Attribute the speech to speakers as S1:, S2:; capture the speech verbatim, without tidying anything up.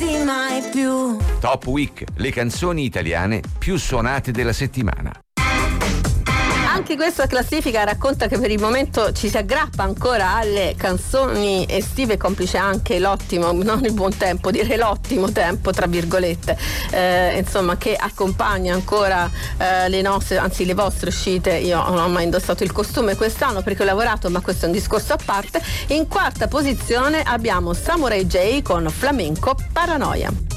S1: perderti mai più.
S2: Top Week, le canzoni italiane più suonate della settimana.
S3: Anche questa classifica racconta che per il momento ci si aggrappa ancora alle canzoni estive, complice anche l'ottimo, non il buon tempo, direi l'ottimo tempo tra virgolette, eh, insomma, che accompagna ancora eh, le nostre, anzi le vostre uscite. Io non ho mai indossato il costume quest'anno perché ho lavorato, ma questo è un discorso a parte. In quarta posizione abbiamo Samurai J con Flamenco Paranoia.